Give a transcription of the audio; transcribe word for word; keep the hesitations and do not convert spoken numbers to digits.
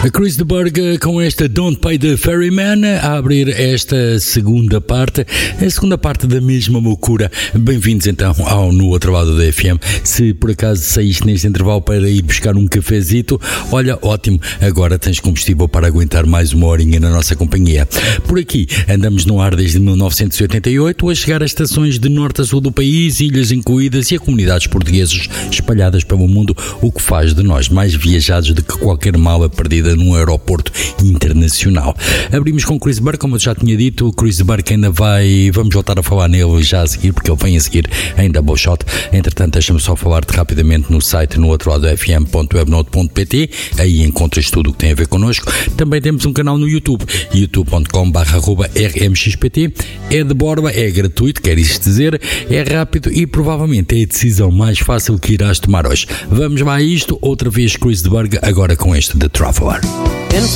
A Chris de Burgh com esta Don't Pay the Ferryman a abrir esta segunda parte, a segunda parte da mesma loucura. Bem-vindos então ao No Outro Lado da F M. Se por acaso saíste neste intervalo para ir buscar um cafezito, olha, ótimo, agora tens combustível para aguentar mais uma horinha na nossa companhia. Por aqui andamos no ar desde mil novecentos e oitenta e oito, a chegar a estações de norte a sul do país, ilhas incluídas e a comunidades portuguesas espalhadas pelo mundo, o que faz de nós mais viajados do que qualquer mala perdida num aeroporto internacional. Abrimos com Chris de Burgh, como eu já tinha dito. O Chris de Burgh ainda vai, vamos voltar a falar nele já a seguir, porque ele vem a seguir em double shot. Entretanto, deixa-me só falar-te rapidamente no site no outro lado f m ponto webnote ponto p t, aí encontras tudo o que tem a ver connosco. Também temos um canal no YouTube, youtube ponto com barra r m x p t. É de borba, é gratuito, quer isto dizer, é rápido e provavelmente é a decisão mais fácil que irás tomar hoje. Vamos lá a isto, outra vez Chris de Burgh, agora com este The Traveler.